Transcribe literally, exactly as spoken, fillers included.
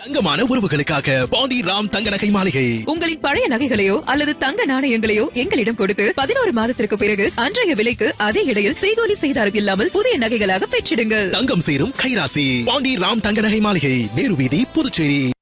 தங்கமான உறவுகளுக்காக பாண்டி ராம் தங்க நகை மாளிகை. உங்களின் பழைய நகைகளையோ அல்லது தங்க நாணயங்களையோ எங்களிடம் கொடுத்து பதினோரு மாதத்திற்கு பிறகு அன்றைய விலைக்கு அதே இடையில் செய்கூலி செய்தாரம் இல்லாமல் புதிய நகைகளாக பெற்றிடுங்கள். தங்கம் சேரும் கைராசி பாண்டி ராம் தங்க நகை மாளிகை, நேரு வீதி, புதுச்சேரி.